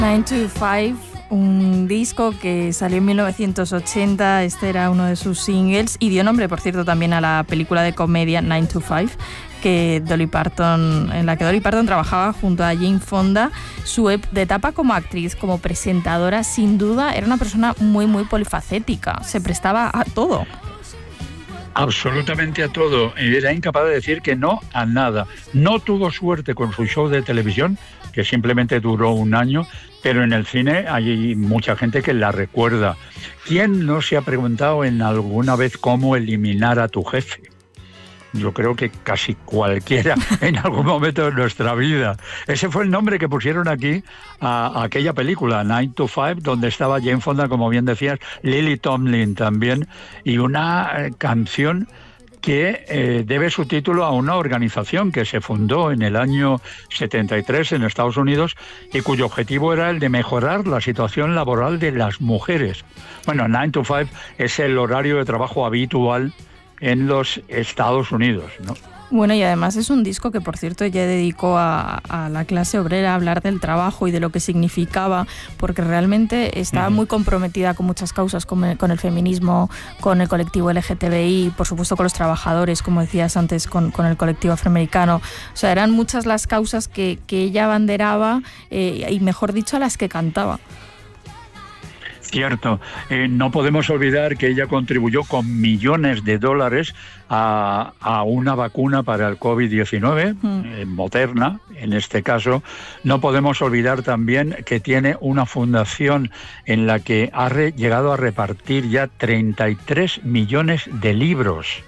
9 to 5, un disco que salió en 1980, este era uno de sus singles y dio nombre, por cierto, también a la película de comedia 9 to 5, en la que Dolly Parton trabajaba junto a Jane Fonda. Su etapa como actriz, como presentadora, sin duda era una persona muy, muy polifacética, se prestaba a todo. Absolutamente a todo. Era incapaz de decir que no a nada. No tuvo suerte con su show de televisión, que simplemente duró un año, pero en el cine hay mucha gente que la recuerda. ¿Quién no se ha preguntado en alguna vez cómo eliminar a tu jefe? Yo creo que casi cualquiera en algún momento de nuestra vida. Ese fue el nombre que pusieron aquí a aquella película, 9 to 5, donde estaba Jane Fonda, como bien decías, Lily Tomlin también, y una canción que debe su título a una organización que se fundó en el año 73 en Estados Unidos y cuyo objetivo era el de mejorar la situación laboral de las mujeres. Bueno, 9 to 5 es el horario de trabajo habitual en los Estados Unidos, ¿no? Bueno, y además es un disco que, por cierto, ella dedicó a la clase obrera a hablar del trabajo y de lo que significaba, porque realmente estaba muy comprometida con muchas causas, con el feminismo, con el colectivo LGTBI, por supuesto con los trabajadores, como decías antes, con el colectivo afroamericano. O sea, eran muchas las causas que ella abanderaba y, mejor dicho, a las que cantaba. Cierto. No podemos olvidar que ella contribuyó con millones de dólares a una vacuna para el COVID-19, Moderna, en este caso. No podemos olvidar también que tiene una fundación en la que ha llegado a repartir ya 33 millones de libros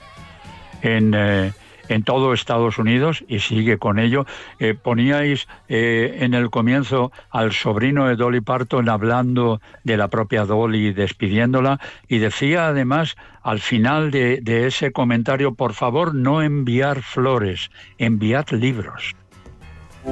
en todo Estados Unidos y sigue con ello. Poníais en el comienzo al sobrino de Dolly Parton hablando de la propia Dolly, despidiéndola, y decía además al final de ese comentario: por favor, no enviar flores, enviad libros.